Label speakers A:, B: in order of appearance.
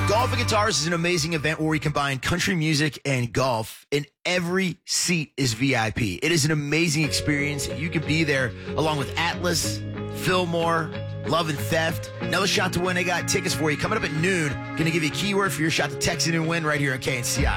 A: Golf and Guitars is an amazing event where we combine country music and golf, and every seat is VIP. It is an amazing experience. You can be there along with Atlas, Fillmore, Love and Theft. Another shot to win. They got tickets for you coming up at noon. Going to give you a keyword for your shot to text it and win right here on KNCI.